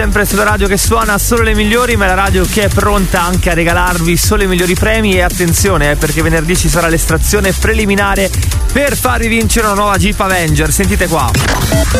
Sempre sulla radio che suona solo le migliori, ma la radio che è pronta anche a regalarvi solo i migliori premi. E attenzione, perché venerdì ci sarà l'estrazione preliminare per farvi vincere una nuova Jeep Avenger. Sentite qua.